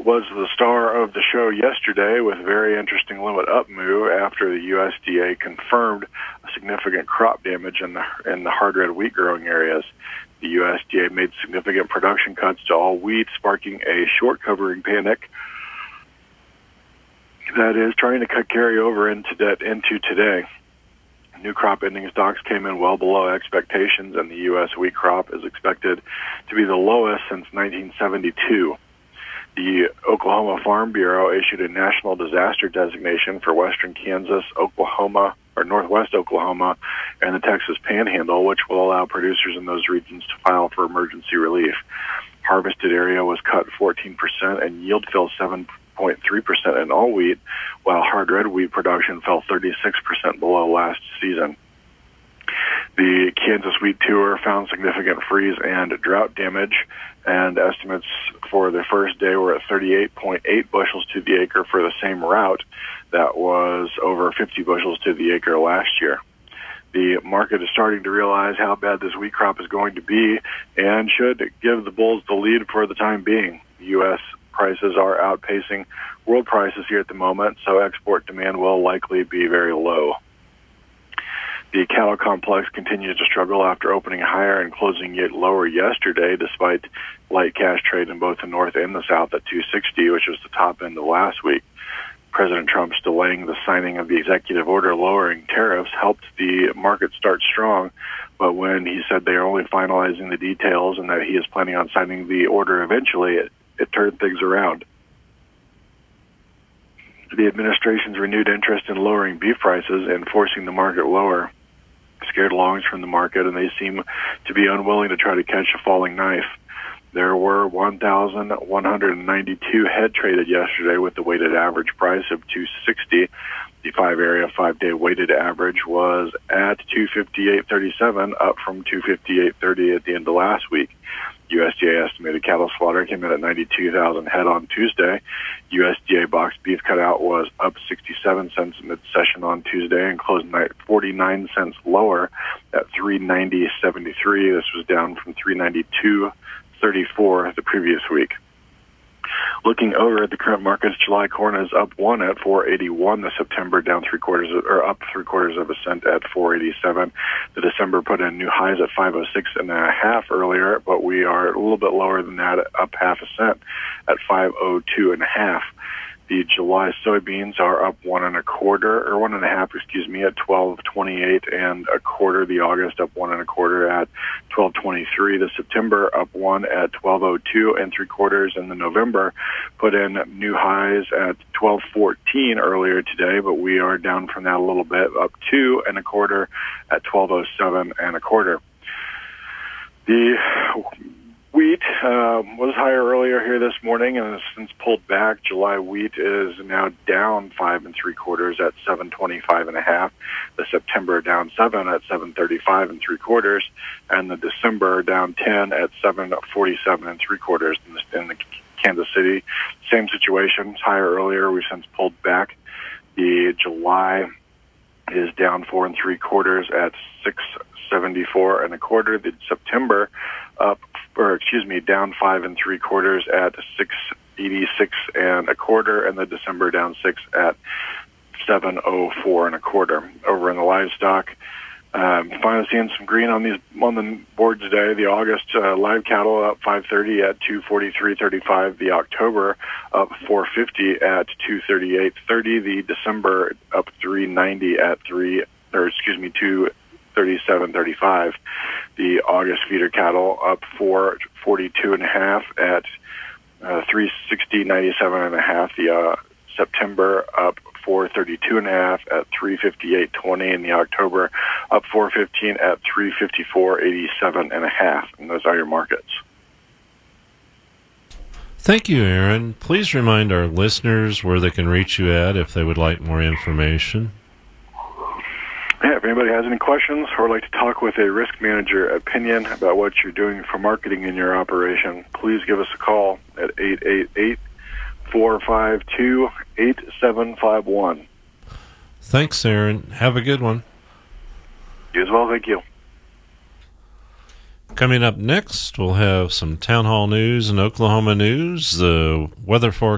was the star of the show yesterday with a very interesting limit up move after the USDA confirmed significant crop damage in the hard red wheat growing areas. The USDA made significant production cuts to all wheat, sparking a short covering panic that is trying to carry over into today. New crop ending stocks came in well below expectations, and the U.S. wheat crop is expected to be the lowest since 1972. The Oklahoma Farm Bureau issued a national disaster designation for western Kansas, Oklahoma, or northwest Oklahoma, and the Texas Panhandle, which will allow producers in those regions to file for emergency relief. Harvested area was cut 14% and yield fell 7.3% in all wheat, while hard red wheat production fell 36% below last season. The Kansas Wheat Tour found significant freeze and drought damage, and estimates for the first day were at 38.8 bushels to the acre for the same route. That was over 50 bushels to the acre last year. The market is starting to realize how bad this wheat crop is going to be and should give the bulls the lead for the time being. U.S. prices are outpacing world prices here at the moment, so export demand will likely be very low. The cattle complex continues to struggle after opening higher and closing yet lower yesterday, despite light cash trade in both the north and the south at 260, which was the top end of last week. President Trump's delaying the signing of the executive order lowering tariffs helped the market start strong, but when he said they are only finalizing the details and that he is planning on signing the order eventually, it turned things around. The administration's renewed interest in lowering beef prices and forcing the market lower scared longs from the market, and they seem to be unwilling to try to catch a falling knife. There were 1,192 head traded yesterday with the weighted average price of 260. The 5-day weighted average was at 258.37, up from 258.30 at the end of last week. USDA estimated cattle slaughter came in at 92,000 head on Tuesday. USDA boxed beef cutout was up 67 cents mid-session on Tuesday and closed 49 cents lower at 390.73. This was down from 392.34 the previous week. Looking over at the current markets, July corn is up 1 at 481. The September down up 3/4 of a cent at 487. The December put in new highs at 506.5 earlier, but we are a little bit lower than that, up half a cent at 502.5. The July soybeans are up 1.25 at 12.28 The August up 1.25 at 12.23. The September up 1 at 12.02 and the November put in new highs at 12.14 earlier today, but we are down from that a little bit, up 2.25 at 12.07 The wheat was higher earlier here this morning and has since pulled back. July wheat is now down 5.75 at 725.5. The September down 7 at 735.75, and the December down 10 at 747.75. In the Kansas City, same situation. It's higher earlier. We've since pulled back. The July is down 4.75 at 674.25. The September down 5.75 at 686.25, and the December down 6 at 704.25. Over in the livestock, finally seeing some green on the board today. The August live cattle up 530 at 243.35. The October up 450 at 238.30. The December up 390 at 237.35. The August feeder cattle up 442.5 at 360.97.5. The September up 432.5 at 358.20, and the October up 415 at 354.87.5. And those are your markets. Thank you, Aaron. Please remind our listeners where they can reach you at if they would like more information. Yeah, if anybody has any questions or would like to talk with a risk manager opinion about what you're doing for marketing in your operation, please give us a call at 888-452-8751. Thanks, Aaron. Have a good one. You as well, thank you. Coming up next, we'll have some town hall news and Oklahoma news, the weather forecast.